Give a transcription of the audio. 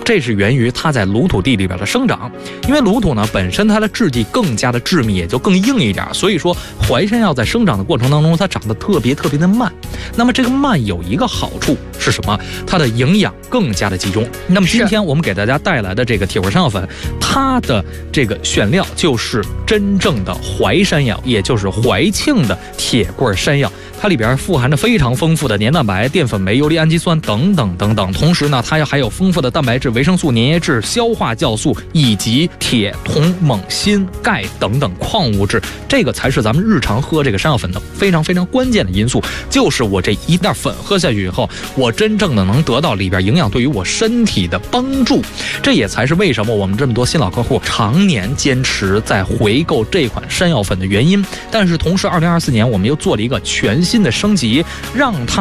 这是源于它在卤土地里边的生长。因为卤土呢本身它的质地更加的致密，也就更硬一点，所以说淮山药在生长的过程当中，它长得特别的慢。那么这个慢有一个好处是什么？它的营养更加的集中。那么今天我们给大家带来的这个铁棍山药粉，它的这个选料就是真正的淮山药，也就是怀庆的铁棍山药。它里边富含着非常丰富的黏蛋白、淀粉酶、游离氨基酸等等等等，同时呢，它还有丰富的蛋白质、维生素、粘液质、消化酵素以及铁、铜、锰、锌、钙等等矿物质。这个才是咱们日常喝这个山药粉的非常关键的因素，就是我这一袋粉喝下去以后，我真正的能得到里边营养对于我身体的帮助。这也才是为什么我们这么多新老客户常年坚持在回购这款山药粉的原因。但是同时，2024年我们又做了一个全新的升级，让它